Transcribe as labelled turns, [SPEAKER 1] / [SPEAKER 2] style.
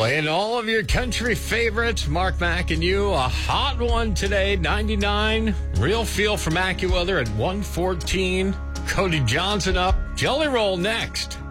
[SPEAKER 1] Playing all of your country favorites, Mark Mack and you. A hot one today, 99. Real feel from AccuWeather at 114. Cody Johnson up. Jelly Roll next.